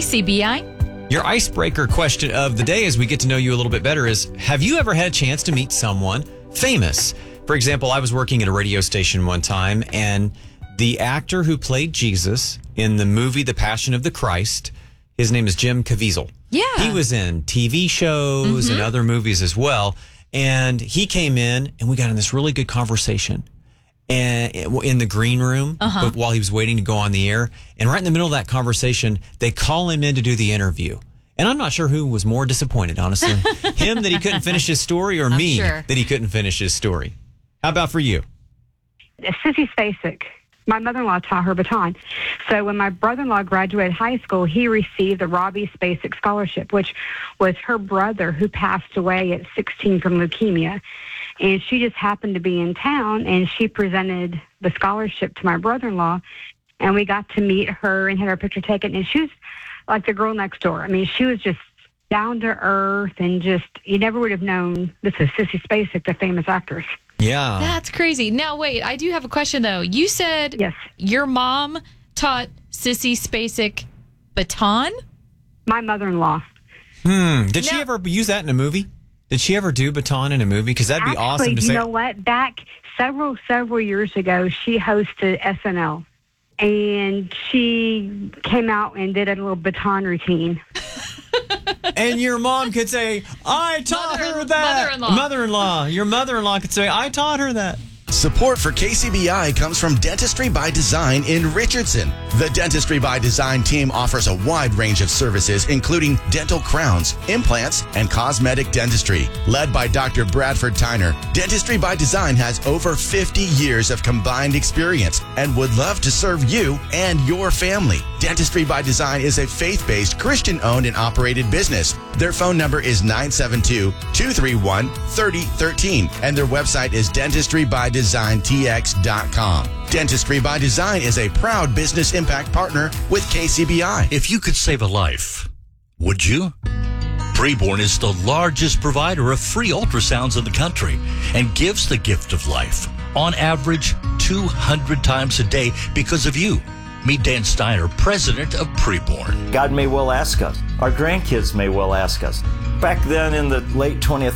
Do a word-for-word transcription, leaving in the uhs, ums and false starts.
K C B I. Your icebreaker question of the day as we get to know you a little bit better is, have you ever had a chance to meet someone famous? For example, I was working at a radio station one time, and the actor who played Jesus in the movie The Passion of the Christ, his name is Jim Caviezel. Yeah. He was in T V shows Mm-hmm. and other movies as well. And he came in, and we got in this really good conversation and in the green room Uh-huh. but while he was waiting to go on the air. And right in the middle of that conversation, they call him in to do the interview. And I'm not sure who was more disappointed, honestly. Him that he couldn't finish his story, or I'm me sure. that he couldn't finish his story. How about for you? Sissy Spacek. My mother-in-law taught her baton. So when my brother-in-law graduated high school, he received the Robbie Spacek Scholarship, which was her brother who passed away at sixteen from leukemia. And she just happened to be in town, and she presented the scholarship to my brother-in-law, and we got to meet her and had our picture taken. And she was like the girl next door. I mean, she was just down to earth, and just, you never would have known this is Sissy Spacek, the famous actress. Yeah. That's crazy. Now, wait, I do have a question, though. You said Yes. your mom taught Sissy Spacek baton? My mother-in-law. Hmm. Did she No. ever use that in a movie? Did she ever do baton in a movie? Because that'd be Actually, awesome to you say. know what? Back several, several years ago, she hosted S N L. And she came out and did a little baton routine. And your mom could say, I taught Mother- her that. mother-in-law. Mother-in-law. Your mother-in-law could say, I taught her that. Support for K C B I comes from Dentistry by Design in Richardson. The Dentistry by Design team offers a wide range of services, including dental crowns, implants, and cosmetic dentistry. Led by Doctor Bradford Tyner, Dentistry by Design has over fifty years of combined experience and would love to serve you and your family. Dentistry by Design is a faith-based, Christian-owned and operated business. Their phone number is nine seven two, two three one, three zero one three, and their website is dentistry by design t x dot com. Dentistry by Design is a proud business impact partner with K C B I. If you could save a life, would you? Preborn is the largest provider of free ultrasounds in the country and gives the gift of life, on average, two hundred times a day because of you. Meet Dan Steiner, president of Preborn. God may well ask us. Our grandkids may well ask us. Back then in the late twentieth